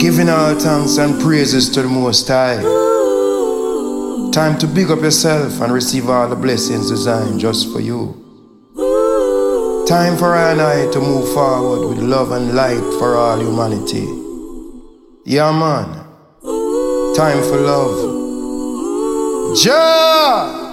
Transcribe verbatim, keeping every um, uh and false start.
Giving all thanks and praises to the Most High. Time to big up yourself and receive all the blessings designed just for you. Time for I and I to move forward with love and light for all humanity. Yeah, man. Time for love. Jah!